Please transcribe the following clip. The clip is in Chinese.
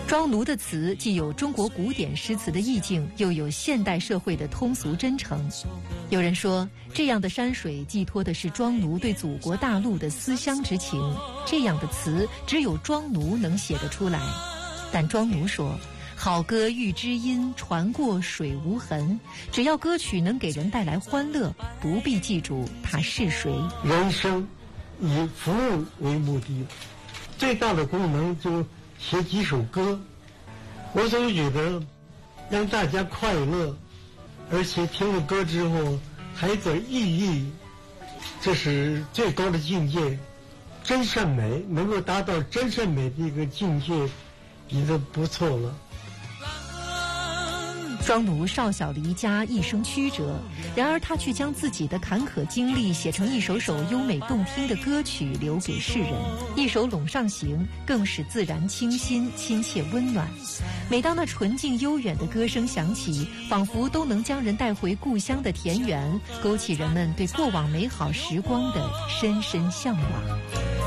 庄奴的词既有中国古典诗词的意境，又有现代社会的通俗真诚。有人说，这样的山水寄托的是庄奴对祖国大陆的思乡之情，这样的词只有庄奴能写得出来。但庄奴说，好歌遇知音，船过水无痕。只要歌曲能给人带来欢乐，不必记住他是谁。 人生以服务为目的，最大的功能就写几首歌。我总觉得让大家快乐，而且听了歌之后还有点意义，这是最高的境界。真善美能够达到真善美的一个境界，已经不错了。 庄奴少小离家，一生曲折，然而他却将自己的坎坷经历写成一首首优美动听的歌曲，留给世人。一首《陇上行》更是自然清新、亲切温暖。每当那纯净悠远的歌声响起，仿佛都能将人带回故乡的田园，勾起人们对过往美好时光的深深向往。